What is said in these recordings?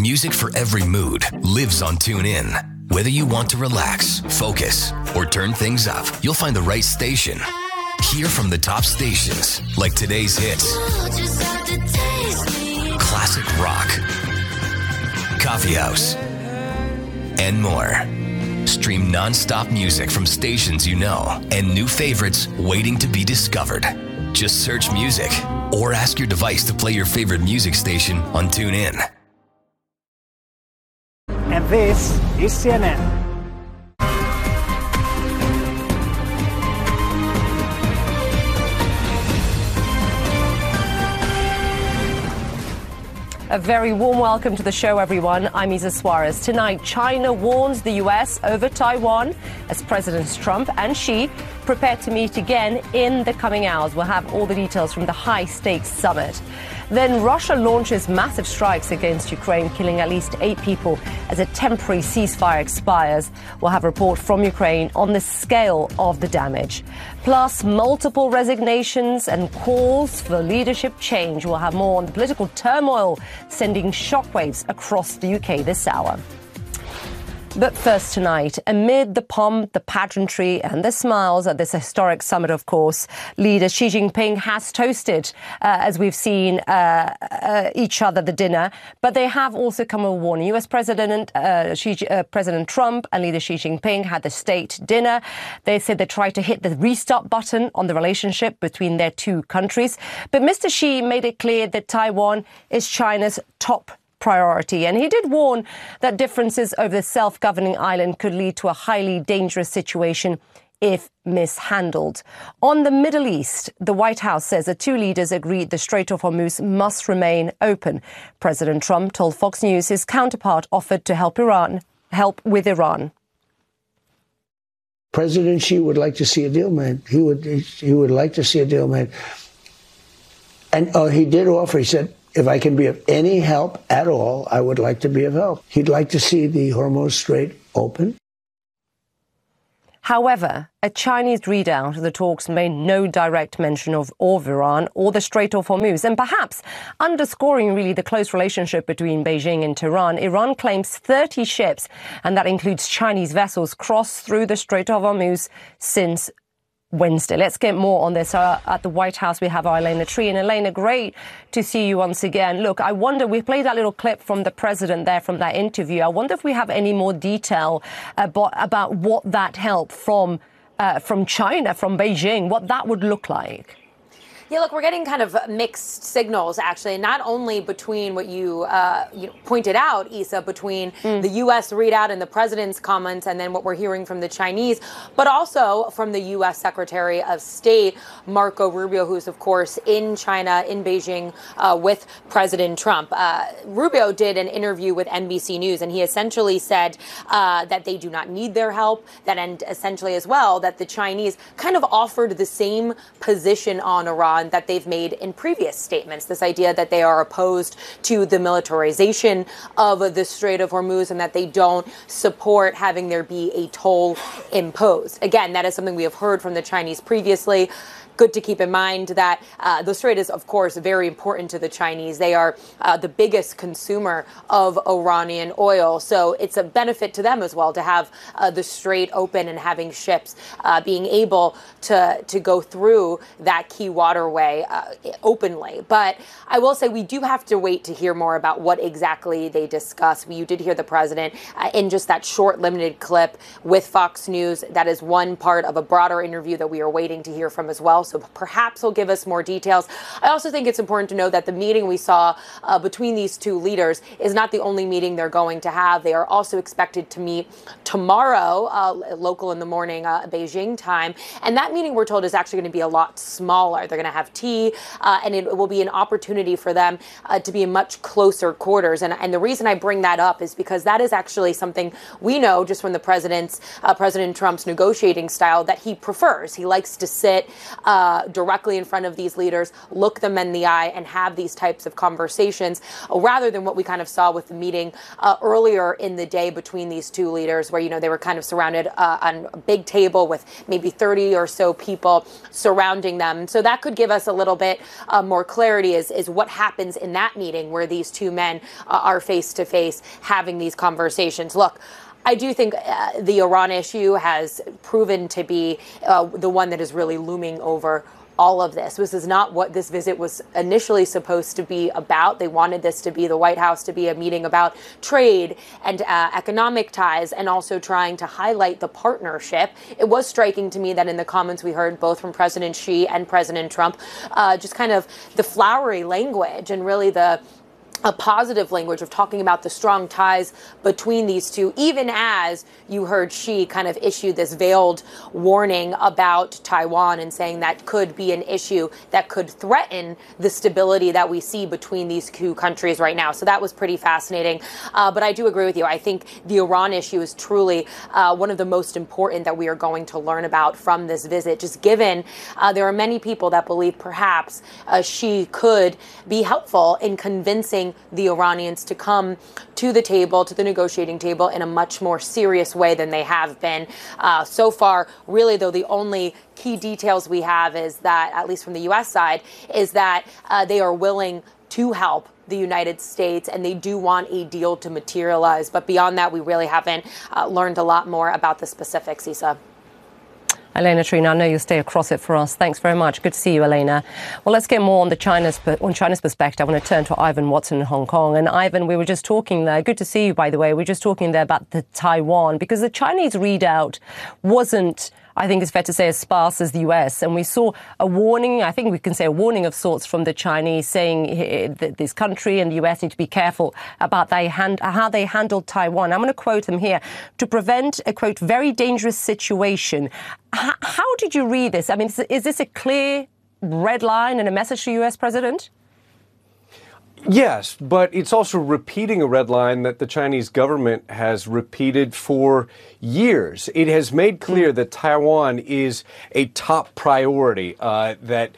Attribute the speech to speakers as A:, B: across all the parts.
A: Music for every mood lives on TuneIn. Whether you want to relax, focus, or turn things up, you'll find the right station. Hear from the top stations, like today's hits, classic rock, coffee house, and more. Stream non-stop music from stations you know and new favorites waiting to be discovered. Just search music or ask your device to play your favorite music station on TuneIn.
B: And this is CNN.
C: A very warm welcome to the show, everyone. I'm Isa Suarez. Tonight, China warns the U.S. over Taiwan as Presidents Trump and Xi prepare to meet again in the coming hours. We'll have all the details from the high-stakes summit. Then Russia launches massive strikes against Ukraine, killing at least 8 people as a temporary ceasefire expires. We'll have a report from Ukraine on the scale of the damage. Plus, multiple resignations and calls for leadership change. We'll have more on the political turmoil sending shockwaves across the UK this hour. But first tonight, amid the pomp, the pageantry and the smiles at this historic summit, of course, leader Xi Jinping has toasted, as we've seen, each other at the dinner. But they have also come with a warning. US President Trump and leader Xi Jinping had the state dinner. They said they tried to hit the restart button on the relationship between their two countries. But Mr. Xi made it clear that Taiwan is China's top priority. And he did warn that differences over the self-governing island could lead to a highly dangerous situation if mishandled. On the Middle East, the White House says the two leaders agreed the Strait of Hormuz must remain open. President Trump told Fox News his counterpart offered to help with Iran.
D: President Xi would like to see a deal made. He would like to see a deal made. And he did offer, he said, if I can be of any help at all, I would like to be of help. He'd like to see the Hormuz Strait open.
C: However, a Chinese readout of the talks made no direct mention of Iran or the Strait of Hormuz. And perhaps underscoring really the close relationship between Beijing and Tehran, Iran claims 30 ships, and that includes Chinese vessels, crossed through the Strait of Hormuz since Wednesday. Let's get more on this. At the White House, we have our Elena Tree. And Elena, great to see you once again. Look, I wonder, we played that little clip from the president there from that interview. I wonder if we have any more detail about what that help from China, from Beijing, what that would look like.
E: Yeah, look, we're getting kind of mixed signals, actually, not only between what you pointed out, Isa, between the U.S. readout and the president's comments and then what we're hearing from the Chinese, but also from the U.S. Secretary of State, Marco Rubio, who's, of course, in China, in Beijing, with President Trump. Rubio did an interview with NBC News, and he essentially said that they do not need their help, and essentially as well that the Chinese kind of offered the same position on Iran that they've made in previous statements, this idea that they are opposed to the militarization of the Strait of Hormuz and that they don't support having there be a toll imposed. Again, that is something we have heard from the Chinese previously. Good to keep in mind that the Strait is, of course, very important to the Chinese. They are the biggest consumer of Iranian oil. So it's a benefit to them as well to have the Strait open and having ships being able to go through that key waterway openly. But I will say we do have to wait to hear more about what exactly they discuss. You did hear the president in just that short, limited clip with Fox News. That is one part of a broader interview that we are waiting to hear from as well. So perhaps he'll give us more details. I also think it's important to know that the meeting we saw between these two leaders is not the only meeting they're going to have. They are also expected to meet tomorrow, local in the morning, Beijing time. And that meeting, we're told, is actually going to be a lot smaller. They're going to have tea, and it will be an opportunity for them to be in much closer quarters. And the reason I bring that up is because that is actually something we know just from the President Trump's negotiating style that he prefers. He likes to sit directly in front of these leaders, look them in the eye, and have these types of conversations, rather than what we kind of saw with the meeting earlier in the day between these two leaders, where, they were kind of surrounded on a big table with maybe 30 or so people surrounding them. So that could give us a little bit more clarity is what happens in that meeting where these two men are face to face having these conversations. Look, I do think the Iran issue has proven to be the one that is really looming over all of this. This is not what this visit was initially supposed to be about. They wanted this to be, the White House, to be a meeting about trade and economic ties, and also trying to highlight the partnership. It was striking to me that in the comments we heard both from President Xi and President Trump, just kind of the flowery language and really a positive language of talking about the strong ties between these two, even as you heard Xi kind of issue this veiled warning about Taiwan and saying that could be an issue that could threaten the stability that we see between these two countries right now. So that was pretty fascinating. But I do agree with you. I think the Iran issue is truly one of the most important that we are going to learn about from this visit, just given there are many people that believe perhaps Xi could be helpful in convincing the Iranians to come to the table, to the negotiating table, in a much more serious way than they have been so far. Really, though, the only key details we have is that, at least from the U.S. side, is that they are willing to help the United States, and they do want a deal to materialize. But beyond that, we really haven't learned a lot more about the specifics, Isa.
C: Elena Trina, I know you'll stay across it for us. Thanks very much. Good to see you, Elena. Well, let's get more on China's perspective. I want to turn to Ivan Watson in Hong Kong. And Ivan, we were just talking there. Good to see you, by the way. We were just talking there about the Taiwan, because the Chinese readout wasn't, I think it's fair to say, as sparse as the US. And we saw a warning, I think we can say a warning of sorts from the Chinese, saying that this country and the US need to be careful about how they handled Taiwan. I'm going to quote them here: to prevent a, quote, very dangerous situation. How did you read this? I mean, is this a clear red line and a message to the US president?
F: Yes, but it's also repeating a red line that the Chinese government has repeated for years. It has made clear that Taiwan is a top priority, that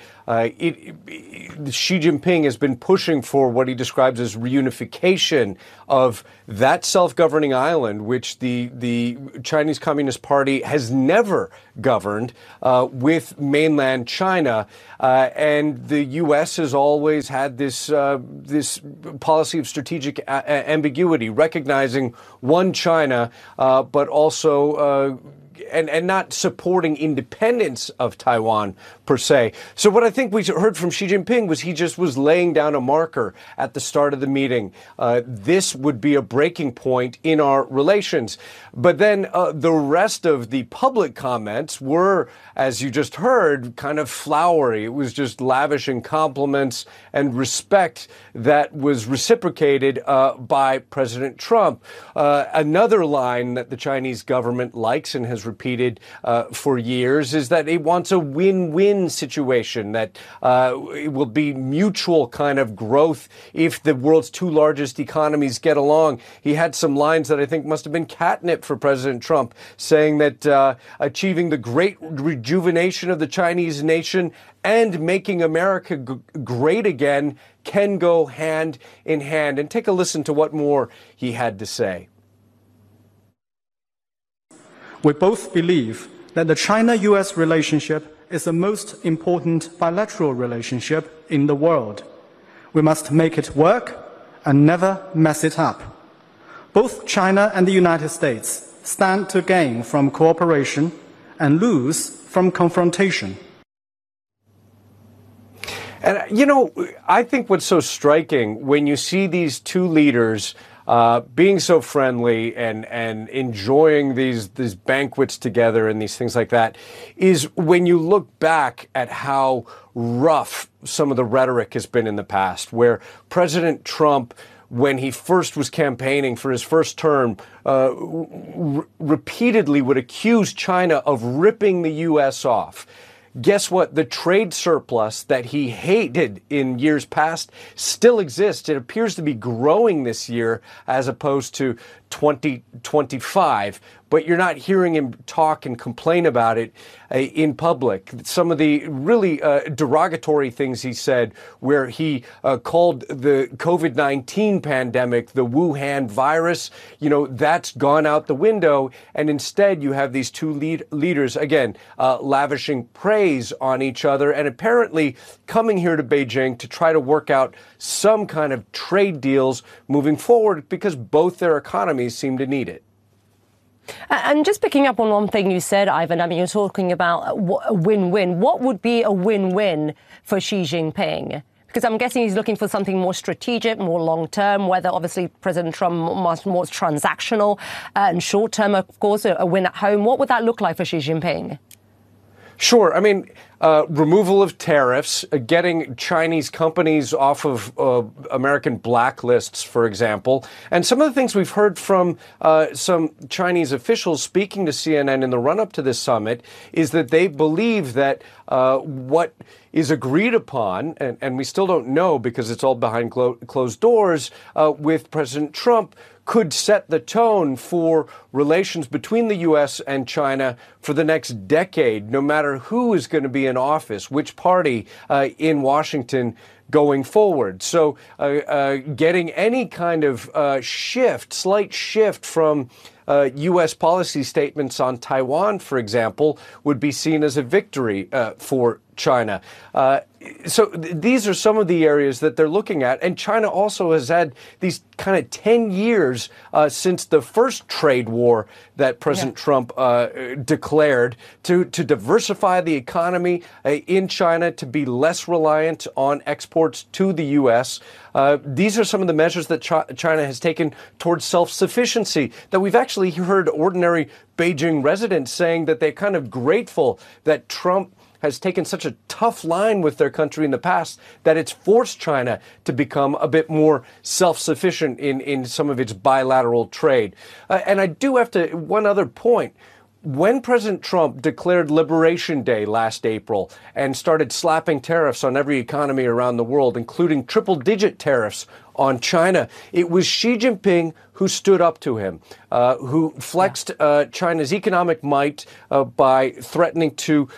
F: Xi Jinping has been pushing for what he describes as reunification of that self-governing island, which the Chinese Communist Party has never governed with mainland China. And the U.S. has always had this policy of strategic ambiguity, recognizing one China, but also and not supporting independence of Taiwan per se. So what I think we heard from Xi Jinping was he just was laying down a marker at the start of the meeting. This would be a breaking point in our relations. But then the rest of the public comments were, as you just heard, kind of flowery. It was just lavishing compliments and respect that was reciprocated by President Trump. Another line that the Chinese government likes and has repeated for years is that it wants a win-win situation, that it will be mutual kind of growth if the world's two largest economies get along. He had some lines that I think must have been catnip for President Trump, saying that achieving the great rejuvenation of the Chinese nation and making America great again can go hand in hand. And take a listen to what more he had to say.
G: We both believe that the China-US relationship is the most important bilateral relationship in the world. We must make it work and never mess it up. Both China and the United States stand to gain from cooperation and lose from confrontation.
F: And, I think what's so striking when you see these two leaders being so friendly and enjoying these banquets together and these things like that is when you look back at how rough some of the rhetoric has been in the past, where President Trump, when he first was campaigning for his first term, repeatedly would accuse China of ripping the U.S. off. Guess what? The trade surplus that he hated in years past still exists. It appears to be growing this year as opposed to 2025, but you're not hearing him talk and complain about it in public. Some of the really derogatory things he said, where he called the COVID-19 pandemic the Wuhan virus, that's gone out the window. And instead, you have these two leaders, again, lavishing praise on each other and apparently coming here to Beijing to try to work out some kind of trade deals moving forward because both their economies seem to need it.
C: And just picking up on one thing you said, Ivan, I mean, you're talking about a win-win. What would be a win-win for Xi Jinping? Because I'm guessing he's looking for something more strategic, more long-term, whether obviously President Trump much more transactional and short-term, of course, a win at home. What would that look like for Xi Jinping?
F: Sure. I mean, removal of tariffs, getting Chinese companies off of American blacklists, for example. And some of the things we've heard from some Chinese officials speaking to CNN in the run-up to this summit is that they believe that what is agreed upon, and we still don't know because it's all behind closed doors, with President Trump could set the tone for relations between the U.S. and China for the next decade, no matter who is going to be in office, which party in Washington going forward. So getting any kind of slight shift from U.S. policy statements on Taiwan, for example, would be seen as a victory for China. So these are some of the areas that they're looking at. And China also has had these kind of 10 years since the first trade war that President Trump declared to diversify the economy in China, to be less reliant on exports to the U.S. These are some of the measures that China has taken towards self-sufficiency that we've actually heard ordinary Beijing residents saying that they're kind of grateful that Trump has taken such a tough line with their country in the past that it's forced China to become a bit more self-sufficient in some of its bilateral trade. And I do have to, one other point. When President Trump declared Liberation Day last April and started slapping tariffs on every economy around the world, including triple-digit tariffs on China, it was Xi Jinping who stood up to him, who flexed China's economic might by threatening to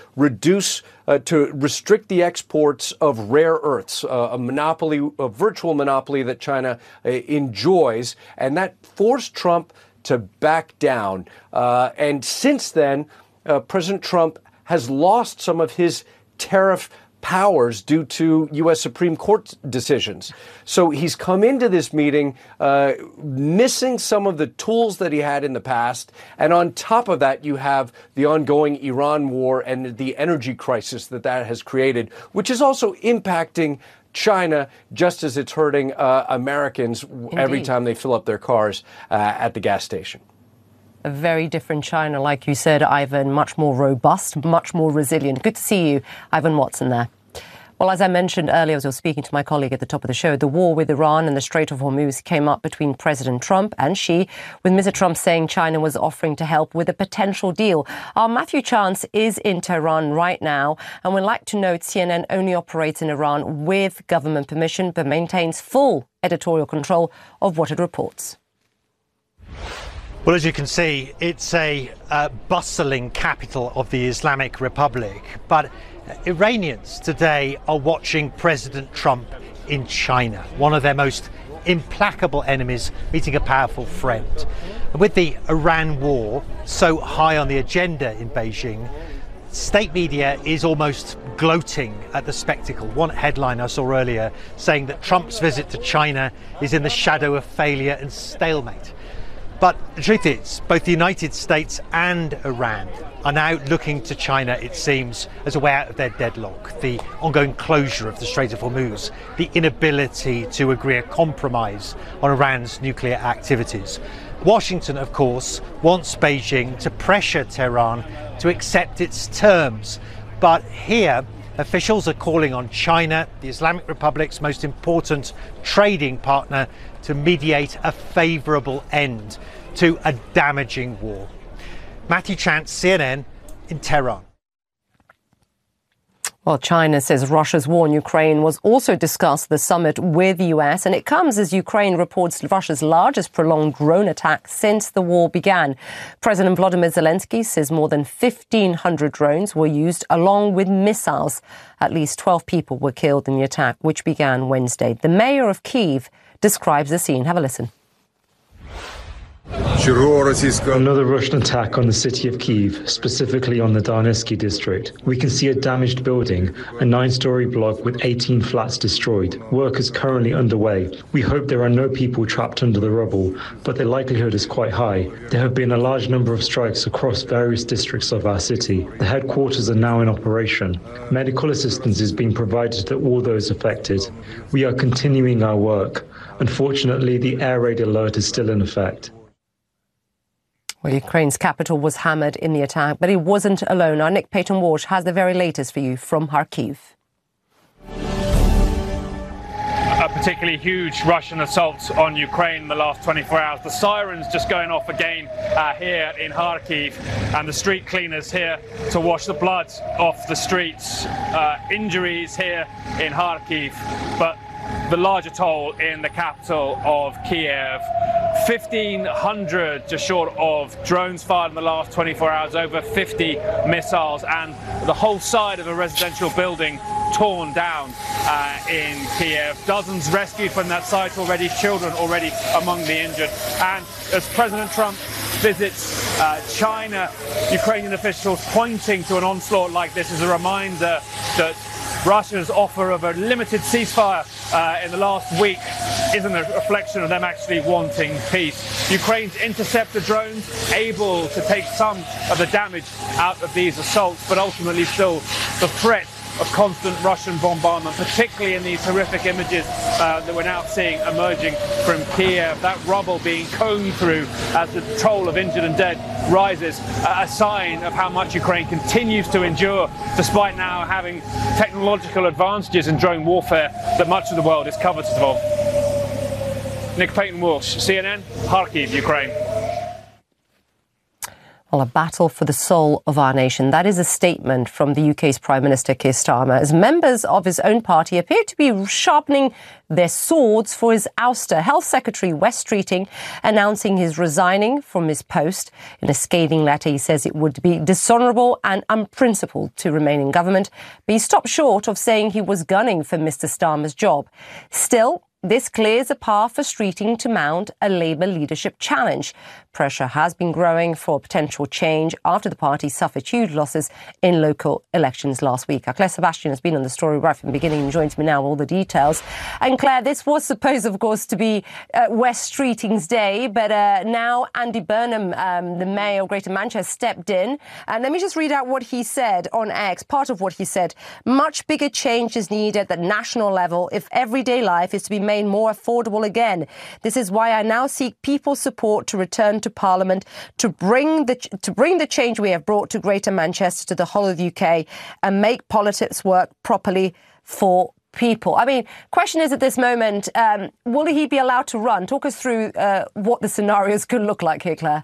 F: restrict the exports of rare earths, a virtual monopoly that China enjoys. And that forced Trump to back down. And since then, President Trump has lost some of his tariff powers due to U.S. Supreme Court decisions. So he's come into this meeting missing some of the tools that he had in the past. And on top of that, you have the ongoing Iran war and the energy crisis that has created, which is also impacting China, just as it's hurting Americans every time they fill up their cars at the gas station.
C: A very different China, like you said, Ivan, much more robust, much more resilient. Good to see you, Ivan Watson, there. Well, as I mentioned earlier, as I was speaking to my colleague at the top of the show, the war with Iran and the Strait of Hormuz came up between President Trump and Xi, with Mr. Trump saying China was offering to help with a potential deal. Our Matthew Chance is in Tehran right now, and we'd like to note CNN only operates in Iran with government permission, but maintains full editorial control of what it reports.
H: Well, as you can see, it's a bustling capital of the Islamic Republic. But Iranians today are watching President Trump in China, one of their most implacable enemies meeting a powerful friend. And with the Iran war so high on the agenda in Beijing, state media is almost gloating at the spectacle. One headline I saw earlier saying that Trump's visit to China is in the shadow of failure and stalemate. But the truth is, both the United States and Iran are now looking to China, it seems, as a way out of their deadlock. The ongoing closure of the Strait of Hormuz, the inability to agree a compromise on Iran's nuclear activities. Washington, of course, wants Beijing to pressure Tehran to accept its terms. But here, officials are calling on China, the Islamic Republic's most important trading partner, to mediate a favourable end to a damaging war. Matthew Chance, CNN, in Tehran.
C: Well, China says Russia's war in Ukraine was also discussed at the summit with the US, and it comes as Ukraine reports Russia's largest prolonged drone attack since the war began. President Volodymyr Zelensky says more than 1,500 drones were used along with missiles. At least 12 people were killed in the attack, which began Wednesday. The mayor of Kyiv describes the scene. Have a listen.
I: Another Russian attack on the city of Kyiv, specifically on the Darnetsky district. We can see a damaged building, a 9-story block with 18 flats destroyed. Work is currently underway. We hope there are no people trapped under the rubble, but the likelihood is quite high. There have been a large number of strikes across various districts of our city. The headquarters are now in operation. Medical assistance is being provided to all those affected. We are continuing our work. Unfortunately, the air raid alert is still in effect.
C: Well, Ukraine's capital was hammered in the attack, but it wasn't alone. Our Nick Payton-Walsh has the very latest for you from Kharkiv.
J: A particularly huge Russian assault on Ukraine in the last 24 hours. The sirens just going off again here in Kharkiv, and the street cleaners here to wash the blood off the streets. Injuries here in Kharkiv, but the larger toll in the capital of Kiev. 1,500 just short of drones fired in the last 24 hours, over 50 missiles, and the whole side of a residential building torn down in Kiev. Dozens rescued from that site already, children already among the injured. And as President Trump visits China, Ukrainian officials pointing to an onslaught like this as a reminder that Russia's offer of a limited ceasefire in the last week isn't a reflection of them actually wanting peace. Ukraine's interceptor drones able to take some of the damage out of these assaults, but ultimately still the threat of constant Russian bombardment, particularly in these horrific images that we're now seeing emerging from Kiev. That rubble being combed through as the toll of injured and dead rises, a sign of how much Ukraine continues to endure, despite now having technological advantages in drone warfare that much of the world is covetous of. Nick Payton-Walsh, CNN, Kharkiv, Ukraine.
C: Well, a battle for the soul of our nation. That is a statement from the UK's Prime Minister Keir Starmer, as members of his own party appear to be sharpening their swords for his ouster. Health Secretary Wes Streeting announcing he's resigning from his post. In a scathing letter, he says it would be dishonourable and unprincipled to remain in government, but he stopped short of saying he was gunning for Mr Starmer's job. Still, this clears a path for Streeting to mount a Labour leadership challenge. Pressure has been growing for potential change after the party suffered huge losses in local elections last week. Claire Sebastian has been on the story right from the beginning and joins me now with all the details. And Claire, this was supposed, of course, to be Wes Streeting's day, but now Andy Burnham, the mayor of Greater Manchester, stepped in. And let me just read out what he said on X, part of what he said. Much bigger change is needed at the national level if everyday life is to be made more affordable again. This is why I now seek people's support to return to Parliament to bring the change we have brought to Greater Manchester to the whole of the UK and make politics work properly for people. I mean, question is at this moment, will he be allowed to run? Talk us through what the scenarios could look like here, Claire.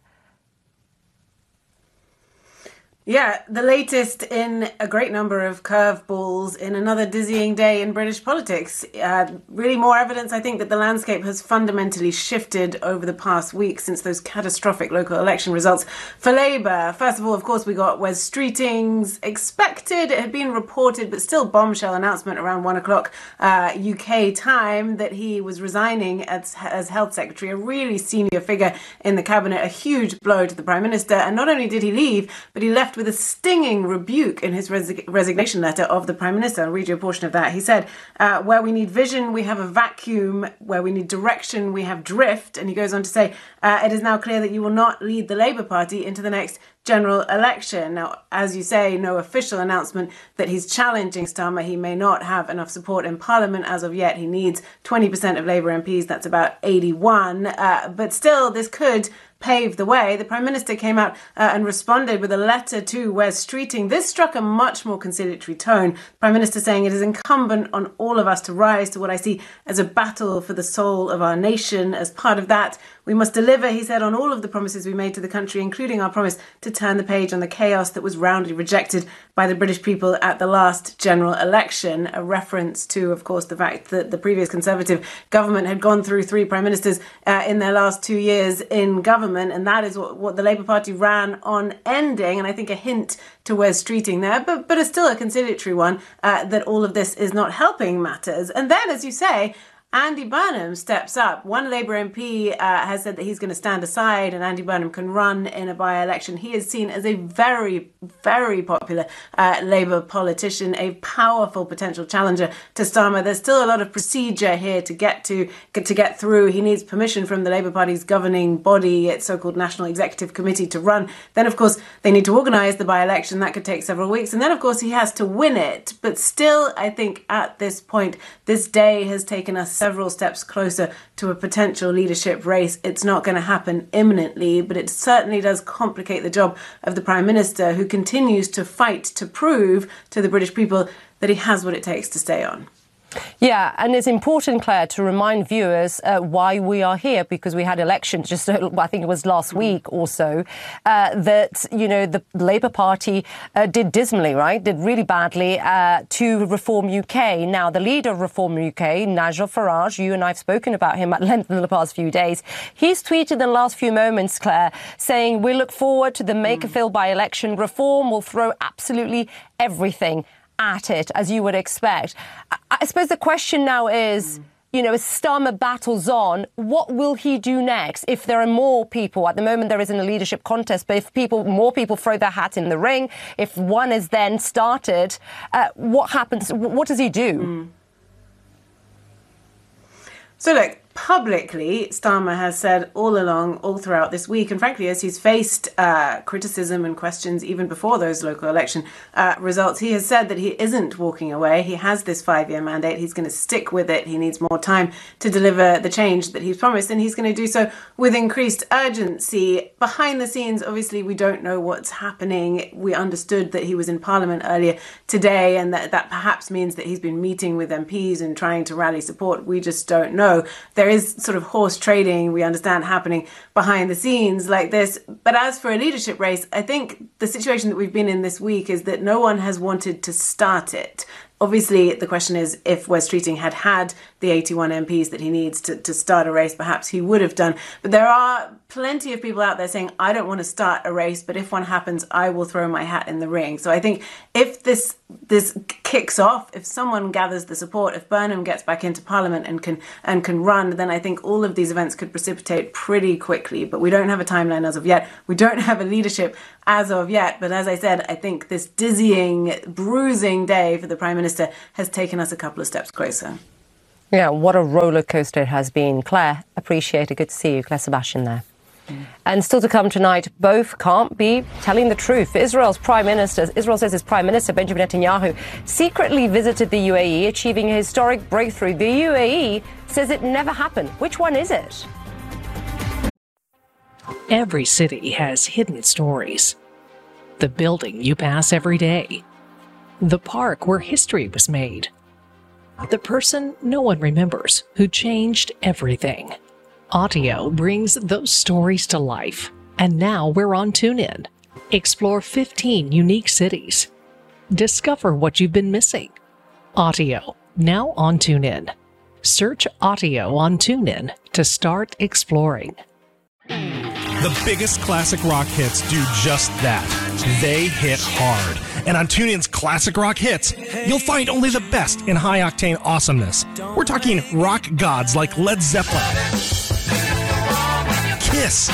K: Yeah, the latest in a great number of curveballs in another dizzying day in British politics. Really more evidence, I think, that the landscape has fundamentally shifted over the past week since those catastrophic local election results for Labour. First of all, of course, we got Wes Streeting's expected, it had been reported, but still bombshell announcement around 1 o'clock UK time that he was resigning as Health Secretary, a really senior figure in the cabinet, a huge blow to the Prime Minister. And not only did he leave, but he left with a stinging rebuke in his resignation letter of the Prime Minister. I'll read you a portion of that. He said, where we need vision, we have a vacuum. Where we need direction, we have drift. And he goes on to say, it is now clear that you will not lead the Labour Party into the next general election. Now, as you say, no official announcement that he's challenging Starmer. He may not have enough support in Parliament as of yet. He needs 20% of Labour MPs. That's about 81. But still, this could pave the way. The Prime Minister came out and responded with a letter to Wes Streeting. This struck a much more conciliatory tone. The Prime Minister saying it is incumbent on all of us to rise to what I see as a battle for the soul of our nation. As part of that, We must deliver, he said, on all of the promises we made to the country, including our promise to turn the page on the chaos that was roundly rejected by the British people at the last general election. A reference to, of course, the fact that the previous Conservative government had gone through 3 prime ministers in their last 2 years in government, and that is what the Labour Party ran on ending, and I think a hint to Wes Streeting there, but it's still a conciliatory one, that all of this is not helping matters. And then, as you say, Andy Burnham steps up. One Labour MP has said that he's going to stand aside and Andy Burnham can run in a by-election. He is seen as a very, very popular Labour politician, a powerful potential challenger to Starmer. There's still a lot of procedure here to get through. He needs permission from the Labour Party's governing body, its so-called National Executive Committee, to run. Then, of course, they need to organise the by-election. That could take several weeks. And then, of course, he has to win it. But still, I think at this point, this day has taken us several steps closer to a potential leadership race. It's not going to happen imminently, but it certainly does complicate the job of the Prime Minister, who continues to fight to prove to the British people that he has what it takes to stay on.
C: Yeah, and it's important, Claire, to remind viewers why we are here, because we had elections just, I think it was last week or so, that, you know, the Labour Party did dismally, right, did really badly to Reform UK. Now, the leader of Reform UK, Nigel Farage, you and I have spoken about him at length in the past few days. He's tweeted in the last few moments, Claire, saying, we look forward to the Makerfield by-election. Reform will throw absolutely everything at it, as you would expect. I suppose the question now is, you know, as Starmer battles on, what will he do next? If there are more people, at the moment there isn't a leadership contest, but if more people throw their hat in the ring, if one is then started, what happens? What does he do?
K: So look, publicly, Starmer has said all along, all throughout this week, and frankly, as he's faced criticism and questions even before those local election results, he has said that he isn't walking away. He has this 5-year mandate. He's going to stick with it. He needs more time to deliver the change that he's promised, and he's going to do so with increased urgency. Behind the scenes, obviously, we don't know what's happening. We understood that he was in Parliament earlier today, and that perhaps means that he's been meeting with MPs and trying to rally support. We just don't know. There is sort of horse trading, we understand, happening behind the scenes like this. But as for a leadership race, I think the situation that we've been in this week is that no one has wanted to start it. Obviously, the question is, if Wes Streeting had the 81 MPs that he needs to start a race, perhaps he would have done. But there are plenty of people out there saying, I don't want to start a race, but if one happens, I will throw my hat in the ring. So I think if this kicks off, if someone gathers the support, if Burnham gets back into Parliament and can run, then I think all of these events could precipitate pretty quickly. But we don't have a timeline as of yet. We don't have a leadership as of yet. But as I said, I think this dizzying, bruising day for the Prime Minister has taken us a couple of steps closer.
C: Yeah, what a roller coaster it has been. Claire, appreciate it. Good to see you. Claire Sebastian there. And still to come tonight, both can't be telling the truth. Israel says his Prime Minister, Benjamin Netanyahu, secretly visited the UAE, achieving a historic breakthrough. The UAE says it never happened. Which one is it?
L: Every city has hidden stories. The building you pass every day. The park where history was made. The person no one remembers who changed everything. Audio brings those stories to life. And now we're on TuneIn. Explore 15 unique cities. Discover what you've been missing. Audio, now on TuneIn. Search Audio on TuneIn to start exploring.
M: The biggest classic rock hits do just that. They hit hard. And on TuneIn's Classic Rock Hits, you'll find only the best in high-octane awesomeness. We're talking rock gods like Led Zeppelin, Kiss,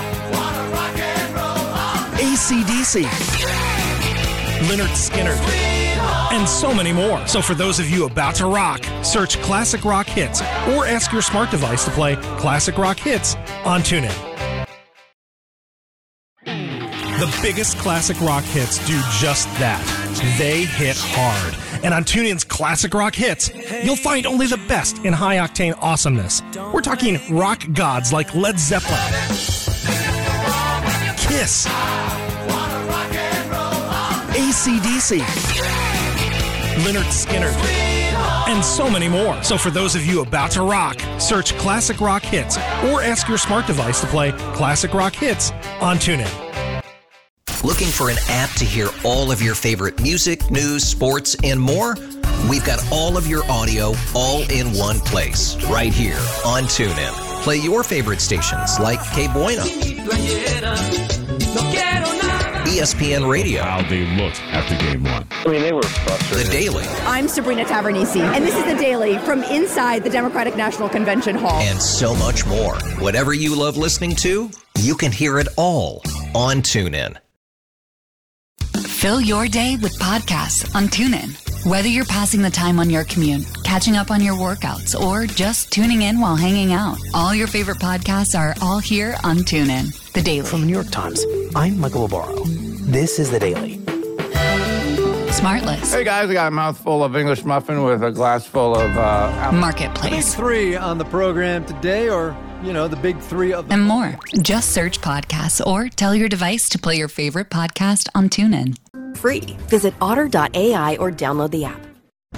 M: AC/DC, Lynyrd Skynyrd, and so many more. So for those of you about to rock, search Classic Rock Hits or ask your smart device to play Classic Rock Hits on TuneIn. The biggest classic rock hits do just that. They hit hard. And on TuneIn's Classic Rock Hits, you'll find only the best in high-octane awesomeness. We're talking rock gods like Led Zeppelin, Kiss, AC/DC, Lynyrd Skynyrd, and so many more. So for those of you about to rock, search Classic Rock Hits or ask your smart device to play Classic Rock Hits on TuneIn.
A: Looking for an app to hear all of your favorite music, news, sports, and more? We've got all of your audio all in one place, right here on TuneIn. Play your favorite stations like Que Bueno, ESPN Radio.
N: How they looked after game one.
O: I mean, they were frustrated.
A: The Daily.
P: I'm Sabrina Tavernisi, and this is The Daily from inside the Democratic National Convention Hall.
A: And so much more. Whatever you love listening to, you can hear it all on TuneIn.
Q: Fill your day with podcasts on TuneIn. Whether you're passing the time on your commute, catching up on your workouts, or just tuning in while hanging out, all your favorite podcasts are all here on TuneIn. The Daily.
R: From the New York Times, I'm Michael Lobaro. This is The Daily.
Q: Smartless.
S: Hey guys, I got a mouthful of English muffin with a glass full of
Q: Marketplace.
T: Big three on the program today, or, you know, the big three of
Q: and more. Just search podcasts or tell your device to play your favorite podcast on TuneIn.
U: Free. Visit otter.ai or download the app.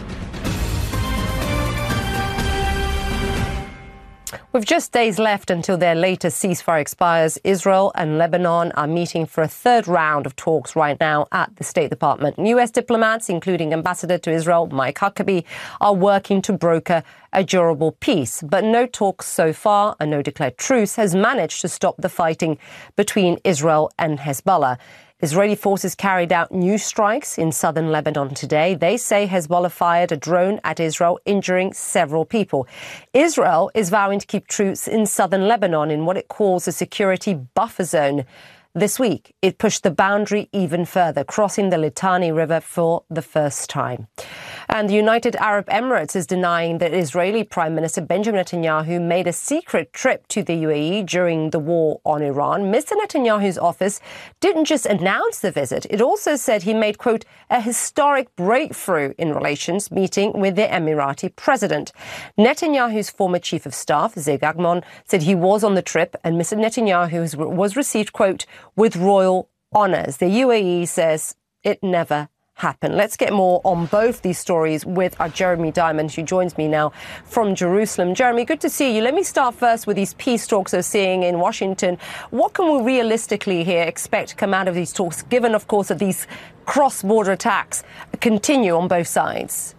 C: With just days left until their latest ceasefire expires, Israel and Lebanon are meeting for a third round of talks right now at the State Department. U.S. diplomats, including Ambassador to Israel Mike Huckabee, are working to broker a durable peace. But no talks so far, and no declared truce, has managed to stop the fighting between Israel and Hezbollah. Israeli forces carried out new strikes in southern Lebanon today. They say Hezbollah fired a drone at Israel, injuring several people. Israel is vowing to keep troops in southern Lebanon in what it calls a security buffer zone. This week, it pushed the boundary even further, crossing the Litani River for the first time. And the United Arab Emirates is denying that Israeli Prime Minister Benjamin Netanyahu made a secret trip to the UAE during the war on Iran. Mr. Netanyahu's office didn't just announce the visit. It also said he made, quote, a historic breakthrough in relations meeting with the Emirati president. Netanyahu's former chief of staff, Zeg Agmon, said he was on the trip and Mr. Netanyahu was received, quote, with royal honours. The UAE says it never happened. Let's get more on both these stories with our Jeremy Diamond, who joins me now from Jerusalem. Jeremy, good to see you. Let me start first with these peace talks we're seeing in Washington. What can we realistically here expect to come out of these talks, given, of course, that these cross-border attacks continue on both sides?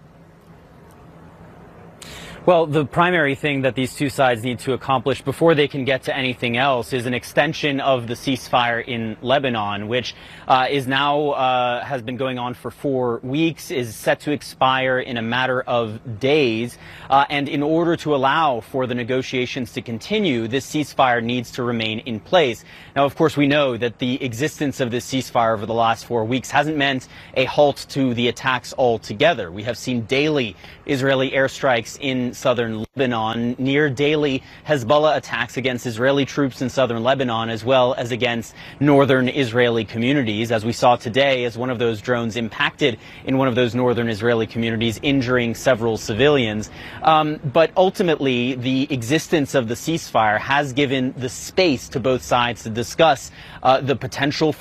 V: Well, the primary thing that these two sides need to accomplish before they can get to anything else is an extension of the ceasefire in Lebanon, which is now has been going on for 4 weeks, is set to expire in a matter of days. And in order to allow for the negotiations to continue, this ceasefire needs to remain in place. Now, of course, we know that the existence of this ceasefire over the last 4 weeks hasn't meant a halt to the attacks altogether. We have seen daily Israeli airstrikes in southern Lebanon, near daily Hezbollah attacks against Israeli troops in southern Lebanon, as well as against northern Israeli communities, as we saw today as one of those drones impacted in one of those northern Israeli communities, injuring several civilians. But ultimately, the existence of the ceasefire has given the space to both sides to discuss the potential